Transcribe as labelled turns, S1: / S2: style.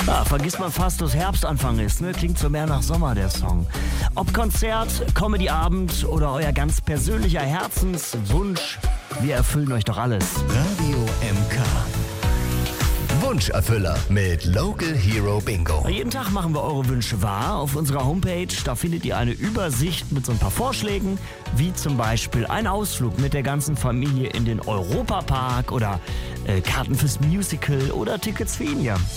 S1: Ja, vergisst man fast, dass Herbstanfang ist, ne? Klingt so mehr nach Sommer, der Song. Ob Konzert, Comedy-Abend oder euer ganz persönlicher Herzenswunsch, wir erfüllen euch doch alles.
S2: Radio MK. Wunscherfüller mit Local Hero Bingo.
S1: Jeden Tag machen wir eure Wünsche wahr. Auf unserer Homepage, da findet ihr eine Übersicht mit so ein paar Vorschlägen, wie zum Beispiel ein Ausflug mit der ganzen Familie in den Europapark oder Karten fürs Musical oder Tickets für ihn.